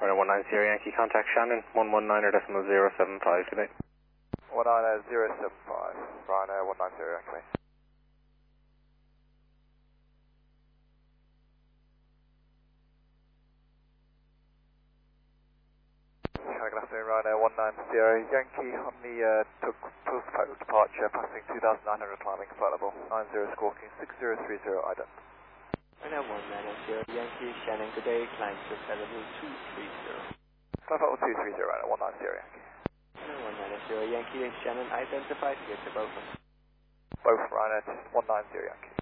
Ryanair 190 Yankee, contact Shannon, 119.075 today. 19075, Ryanair 190 Yankee. Good afternoon, Ryanair 190 Yankee on the post-pilot departure, passing 2,900 climbing flight level, 90 squawking 6030 ident. Ryanair 190 Yankee, Shannon, good day, climb to level 230. Flight level 230, Ryanair 190 Yankee. Ryanair 190 Yankee, Shannon, identified, get to both. Both Ryanair 190 Yankee.